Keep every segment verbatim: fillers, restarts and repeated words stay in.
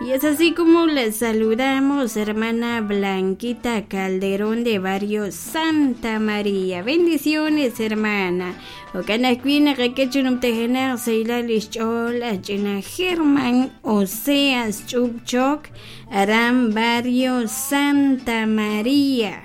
Y es así como les saludamos, hermana Blanquita Calderón de Barrio Santa María. Bendiciones, hermana. Ocanacuina, Raquechunum Tejenar, Seila Lichola, China Germán, Oseas Chupchoc, Aram Barrio Santa María.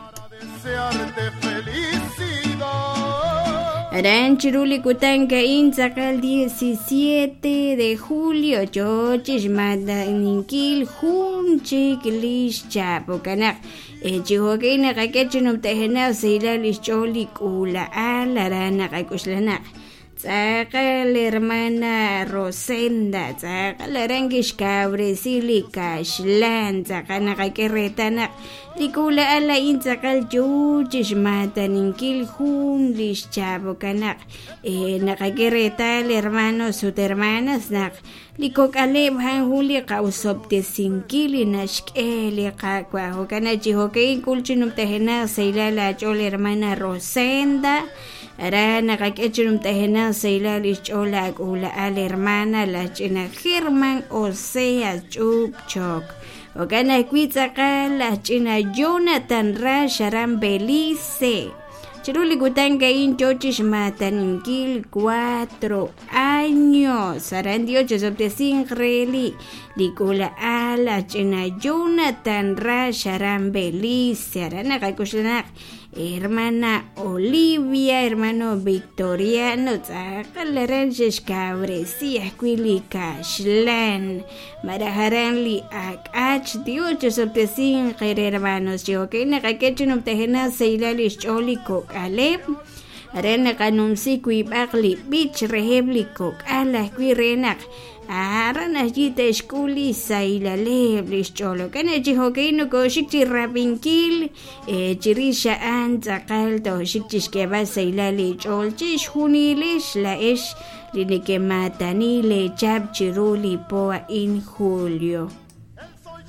Aranchiruli Kutanka Inzacal diecisiete de julio, Chochis Madaninkil, Junchik Lish Chapocanak, Echihoquina Rakechinum Tejenau, Seila Licholi Kula, Alarana Rakuslanak. Tzaqal hermana Rosenda, tzaqal arangish cabresili kashlan, tzaqana kakerretana, likula ala in tzaqal chuchish mataninkil jun lish chabokanak, eh, nakakerretal hermanos sut hermanas nak, likokale bhan juli kausopte sinkili nashkeli kakwa, hokanachi hokein kulchinum tehena seila la chol hermana Rosenda. Arana kakechunum tehena seila lichola kula al hermana la china Germán Osea Chupchoc. Okana kuitzaka la china Jonathan Rasharan Belice. Chiruli kutanga in chochish mataninkil cuatro años. Sarandio chesopte sin reli. Likula a la china Jonathan Rasharan Belice. Arana kakushanak. Hermana Olivia, hermano Victoriano, Tzaqalaranches Cabresías, Quili Cashlan, Marajaranli Akach, Diochos Optesin, hermanos, Yokeina, Kakechunum Tejena, Seilalish Cholicok, Alep, Arena Canumsi, Quibakli, Beach, Reheblicok, Alas, Quirenak. Aran ajita skuli saila leblis cholo kana jihokeino ko shikti rapinkil e chirisha an zakalto shiktis ke ba saila le cholchish hunilis la ish linike matani le chap chiruli poa in julio.